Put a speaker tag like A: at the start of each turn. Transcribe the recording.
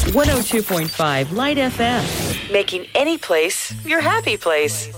A: 102.5 Light FM, making any place your happy place.